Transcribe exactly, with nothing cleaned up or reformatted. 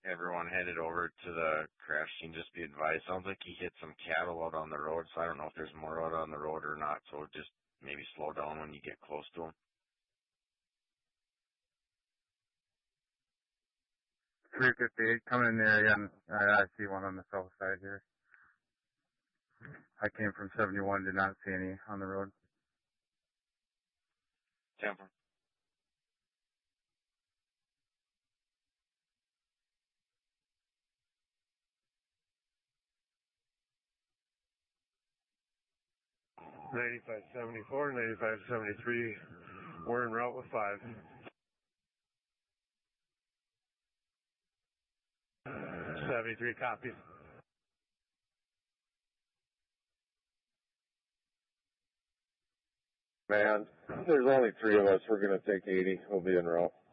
everyone headed over to the crash scene. Just be advised. Sounds like he hit some cattle out on the road, so I don't know if there's more out on the road or not. So just maybe slow down when you get close to him. three fifty-eight coming in there, yeah. I, I see one on the south side here. I came from seventy-one, did not see any on the road. Temper. ninety-five seventy-four, ninety-five seventy-three, we're en route with five. seventy-three copies. Man, there's only three of us. We're going to take eighty. We'll be en route.